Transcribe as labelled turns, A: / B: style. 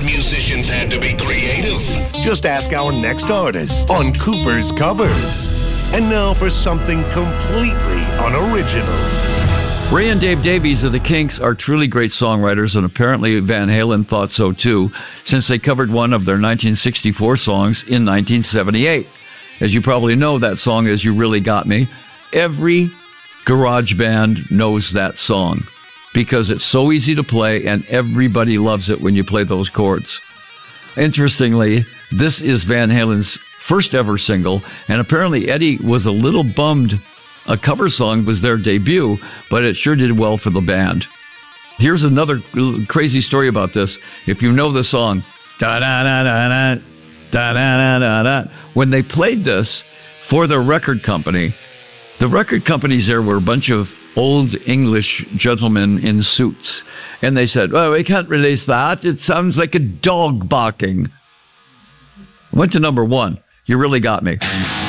A: musicians had to be creative.
B: Just ask our next artist on Cooper's Covers. And now for something completely unoriginal.
C: Ray and Dave Davies of the Kinks are truly great songwriters, and apparently Van Halen thought so too, since they covered one of their 1964 songs in 1978. As you probably know, that song is You Really Got Me. Every garage band knows that song because it's so easy to play and everybody loves it when you play those chords. Interestingly, this is Van Halen's first ever single, and apparently Eddie was a little bummed a cover song was their debut, but it sure did well for the band. Here's another crazy story about this. If you know the song, da-da-da-da-da, da-da-da-da-da, when they played this for their record company, the record companies there were a bunch of old English gentlemen in suits. And they said, well, we can't release that. It sounds like a dog barking. Went to number one. You Really Got Me.